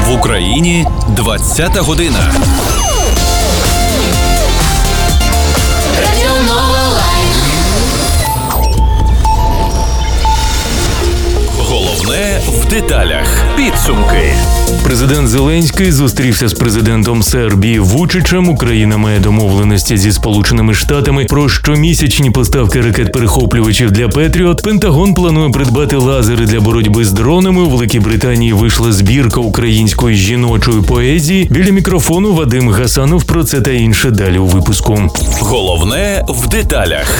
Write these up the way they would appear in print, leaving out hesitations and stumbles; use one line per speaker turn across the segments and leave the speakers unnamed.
В Україні 20-та година. Головне в деталях. Підсумки.
Президент Зеленський зустрівся з президентом Сербії Вучичем. Україна має домовленості зі Сполученими Штатами про щомісячні поставки ракет-перехоплювачів для Петріот. Пентагон планує придбати лазери для боротьби з дронами. У Великій Британії вийшла збірка української жіночої поезії. Біля мікрофону Вадим Гасанов. Про це та інше далі у випуску.
Головне в деталях.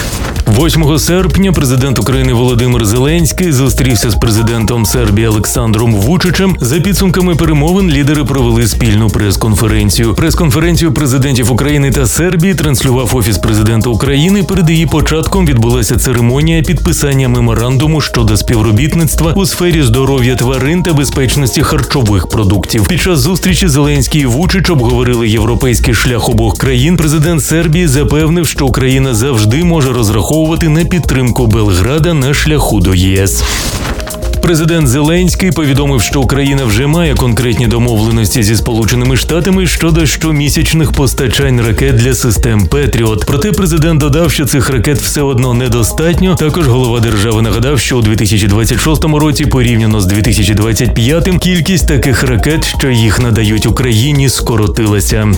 8 серпня президент України Володимир Зеленський зустрівся з президентом Сербії Олександром Вучичем. За підсумками перемовин лідери провели спільну прес-конференцію. Прес-конференцію президентів України та Сербії транслював Офіс президента України. Перед її початком відбулася церемонія підписання меморандуму щодо співробітництва у сфері здоров'я тварин та безпечності харчових продуктів. Під час зустрічі Зеленський і Вучич обговорили європейський шлях обох країн. Президент Сербії запевнив, що Україна завжди може розраховувати на підтримку Белграда на шляху до ЄС. Президент Зеленський повідомив, що Україна вже має конкретні домовленості зі Сполученими Штатами щодо щомісячних постачань ракет для систем Петріот. Проте президент додав, що цих ракет все одно недостатньо. Також голова держави нагадав, що у 2026 році порівняно з 2025 кількість таких ракет, що їх надають Україні, скоротилася.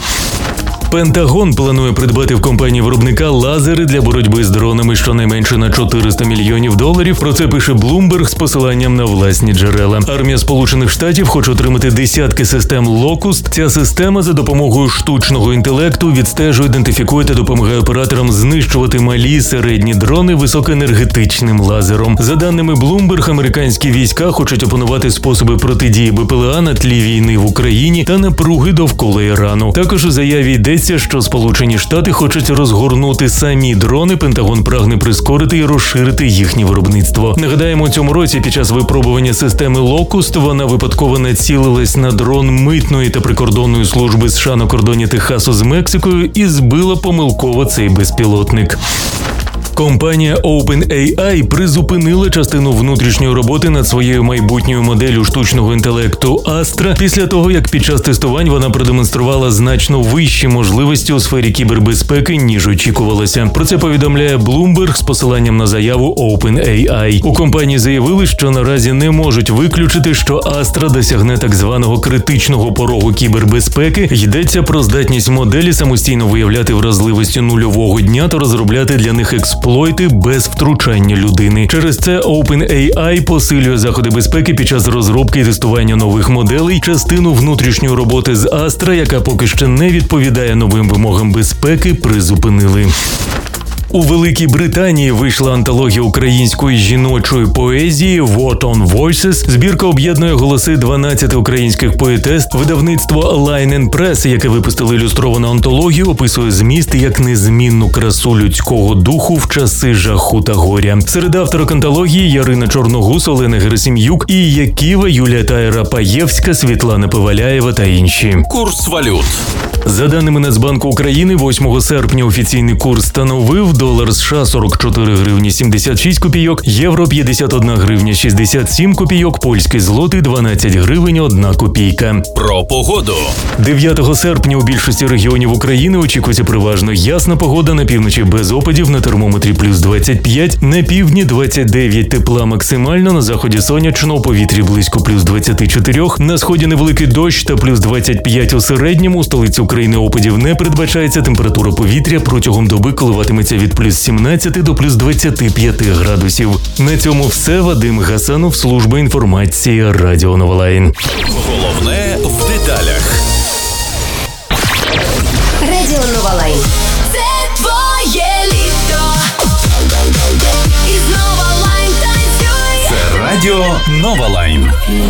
Пентагон планує придбати в компанії-виробника лазери для боротьби з дронами щонайменше на $400 мільйонів. Про це пише Bloomberg з посиланням на власні джерела. Армія Сполучених Штатів хоче отримати десятки систем Locust. Ця система за допомогою штучного інтелекту відстежує, ідентифікує та допомагає операторам знищувати малі, середні дрони високоенергетичним лазером. За даними Bloomberg, американські війська хочуть опанувати способи протидії БПЛА на тлі війни в Україні та напруги довкола Ірану. Також у заяві йдеться, що Сполучені Штати хочуть розгорнути самі дрони. Пентагон прагне прискорити і розширити їхнє виробництво. Нагадаємо, у цьому році під час випробування системи Locust вона випадково націлилась на дрон митної та прикордонної служби США на кордоні Техасу з Мексикою і збила помилково цей безпілотник. Компанія OpenAI призупинила частину внутрішньої роботи над своєю майбутньою моделлю штучного інтелекту Astra після того, як під час тестувань вона продемонструвала значно вищі можливості у сфері кібербезпеки, ніж очікувалося. Про це повідомляє Bloomberg з посиланням на заяву OpenAI. У компанії заявили, що наразі не можуть виключити, що Astra досягне так званого критичного порогу кібербезпеки. Йдеться про здатність моделі самостійно виявляти вразливості нульового дня та розробляти для них експлойти без втручання людини. Через це OpenAI посилює заходи безпеки під час розробки і тестування нових моделей. Частину внутрішньої роботи з Astra, яка поки що не відповідає новим вимогам безпеки, призупинили. У Великій Британії вийшла антологія української жіночої поезії «What on Voices». Збірка об'єднує голоси 12 українських поетест. Видавництво Line & Press, яке випустило ілюстровану антологію, описує зміст як незмінну красу людського духу в часи жаху та горя. Серед авторок антології Ярина Чорногус, Олена Герасим'юк, Ія Ківа, Юлія Тайра-Паєвська, Світлана Пиваляєва та інші.
Курс валют.
За даними Нацбанку України, 8 серпня офіційний курс становив долар США 44 гривні 76 копійок, євро 51 гривня 67 копійок, польський злотий 12 гривень 1 копійка.
Про погоду.
9 серпня у більшості регіонів України очікується переважно ясна погода, на півночі без опадів, на термометрі плюс 25, на півдні 29 тепла максимально, на заході сонячно, у повітрі близько плюс 24, на сході невеликий дощ та плюс 25 у середньому, у столиці України опадів не передбачається, температура повітря протягом доби коливатиметься від плюс 17 до плюс 25 градусів. На цьому все. Вадим Гасанов, служба інформації, Радіо Новолайн.
Головне в деталях.
Радіо Новолайн. Це твоє літо. І знову лайн танцює.
Це Радіо Новолайн.